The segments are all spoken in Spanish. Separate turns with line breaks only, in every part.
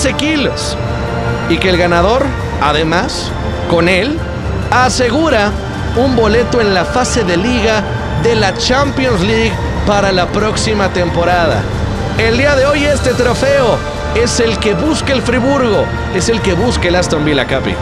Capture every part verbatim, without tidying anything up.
quince kilos. Y que el ganador, además, con él, asegura un boleto en la fase de liga de la Champions League para la próxima temporada. El día de hoy este trofeo es el que busca el Friburgo, es el que busca el Aston Villa, Capi.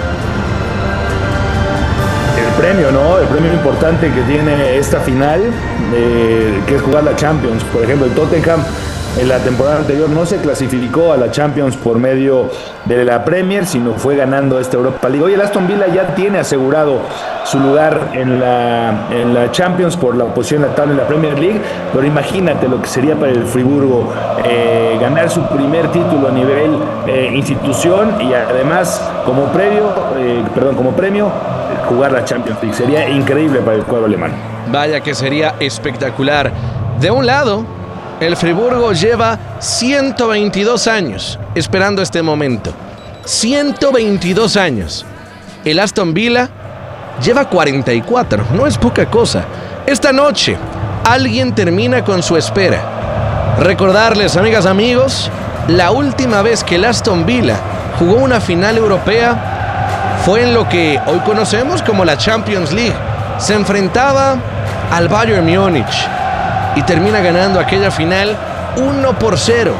El premio, ¿no? El premio importante que tiene esta final, eh, que es jugar la Champions. Por ejemplo, el Tottenham en la temporada anterior no se clasificó a la Champions por medio de la Premier, sino fue ganando esta Europa League. Hoy el Aston Villa ya tiene asegurado su lugar en la, en la Champions por la posición en la tabla en la Premier League, pero imagínate lo que sería para el Friburgo eh, ganar su primer título a nivel eh, institución y además como premio, eh, perdón, como premio jugar la Champions League. Sería increíble para el cuadro alemán.
Vaya que sería espectacular. De un lado, el Friburgo lleva ciento veintidós años esperando este momento. ciento veintidós años. El Aston Villa lleva cuarenta y cuatro. No es poca cosa. Esta noche, alguien termina con su espera. Recordarles, amigas, amigos, la última vez que el Aston Villa jugó una final europea fue en lo que hoy conocemos como la Champions League. Se enfrentaba al Bayern Múnich y termina ganando aquella final uno por cero.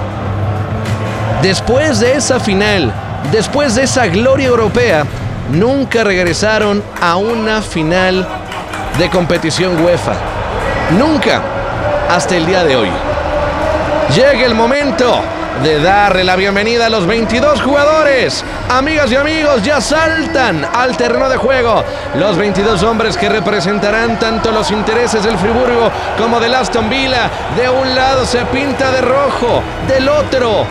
Después de esa final, después de esa gloria europea, nunca regresaron a una final de competición UEFA. Nunca, hasta el día de hoy. Llega el momento de darle la bienvenida a los veintidós jugadores. Amigas y amigos, ya saltan al terreno de juego los veintidós hombres que representarán tanto los intereses del Friburgo como del Aston Villa. De un lado se pinta de rojo, del otro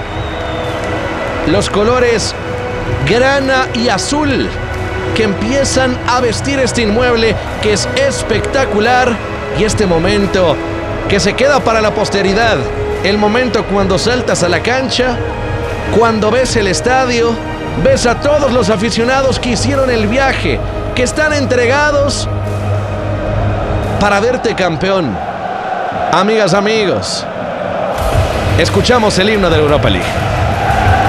los colores grana y azul que empiezan a vestir este inmueble que es espectacular, y este momento que se queda para la posteridad. El momento cuando saltas a la cancha, cuando ves el estadio, ves a todos los aficionados que hicieron el viaje, que están entregados para verte campeón. Amigas, amigos, escuchamos el himno de la Europa League.